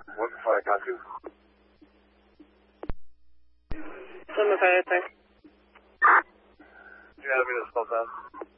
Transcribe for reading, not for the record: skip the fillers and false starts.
What flight got you? 758, thanks. You have me to slow down.